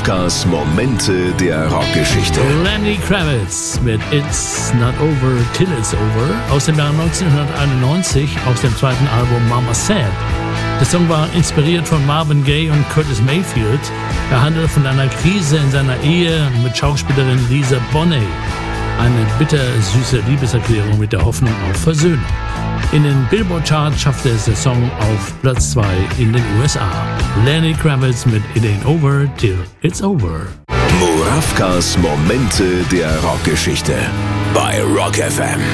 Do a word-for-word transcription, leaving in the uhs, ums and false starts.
Muravkas Momente der Rockgeschichte. Lenny Kravitz mit It's Not Over Till It's Over aus dem Jahr neunzehnhunderteinundneunzig, aus dem zweiten Album Mama Said. Der Song war inspiriert von Marvin Gaye und Curtis Mayfield. Er handelt von einer Krise in seiner Ehe mit Schauspielerin Lisa Bonet. Eine bittersüße Liebeserklärung mit der Hoffnung auf Versöhnung. In den Billboard-Charts schaffte es der Song auf Platz zwei in den U S A. Lenny Kravitz mit It Ain't Over Till It's Over. Muravkas Momente der Rockgeschichte bei Rock F M.